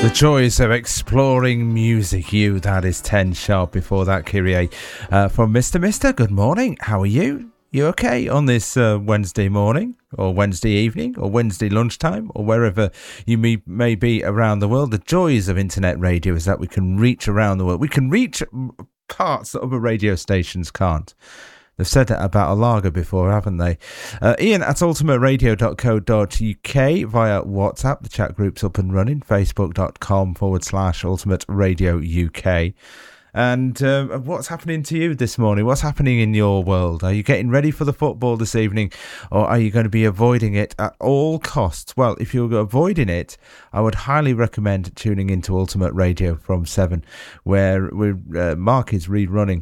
Joys of exploring music. That is 10 sharp. Before that, Kyrie from Mr. Good morning. How are you? You okay on this Wednesday morning or Wednesday evening or Wednesday lunchtime or wherever you may be around the world? The joys of internet radio is that we can reach around the world. We can reach parts that other radio stations can't. They've said that about a lager before, haven't they? Ian at ultimateradio.co.uk via WhatsApp. The chat group's up and running. Facebook.com/Ultimate Radio UK. And what's happening to you this morning? What's happening in your world? Are you getting ready for the football this evening, or are you going to be avoiding it at all costs? Well, if you're avoiding it, I would highly recommend tuning into Ultimate Radio from 7, where Mark is rerunning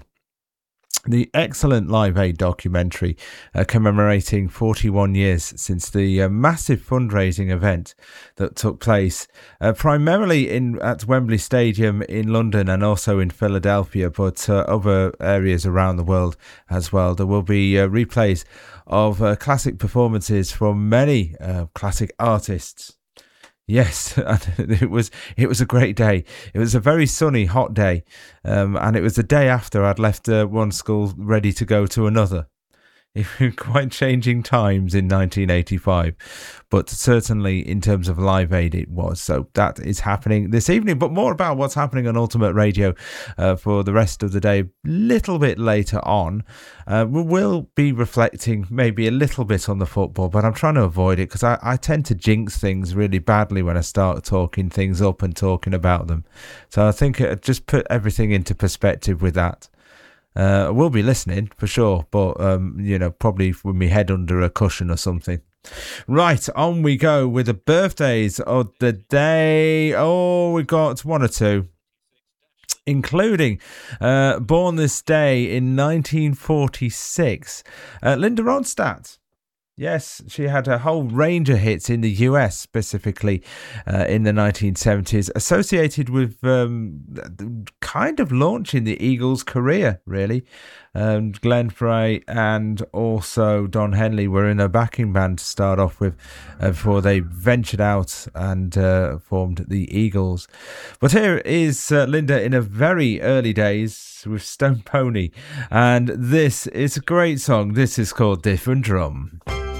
the excellent Live Aid documentary commemorating 41 years since the massive fundraising event that took place primarily at Wembley Stadium in London and also in Philadelphia, but other areas around the world as well. There will be replays of classic performances from many classic artists. Yes, it was a great day. It was a very sunny, hot day, and it was the day after I'd left one school ready to go to another. Quite changing times in 1985, but certainly in terms of Live Aid it was. So that is happening this evening, but more about what's happening on Ultimate Radio for the rest of the day a little bit later on. We will be reflecting maybe a little bit on the football, but I'm trying to avoid it because I tend to jinx things really badly when I start talking things up and talking about them. So I think just put everything into perspective with that. We'll be listening for sure, but probably with my head under a cushion or something. Right, on we go with the birthdays of the day. Oh, we got one or two, including born this day in 1946, Linda Ronstadt. Yes, she had a whole range of hits in the US, specifically in the 1970s, associated with kind of launching the Eagles' career, really. Glenn Frey and also Don Henley were in a backing band to start off with before they ventured out and formed the Eagles. But here is Linda in a very early days with Stone Pony, and this is a great song. This is called Different Drum.